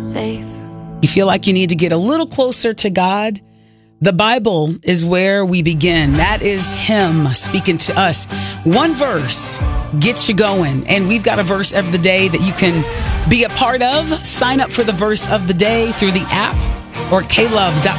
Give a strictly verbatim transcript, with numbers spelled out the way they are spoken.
safe. You feel like you need to get a little closer to God? The Bible is where we begin. That is Him speaking to us. One verse gets you going. And we've got a verse every day that you can be a part of. Sign up for the verse of the day through the app or k love dot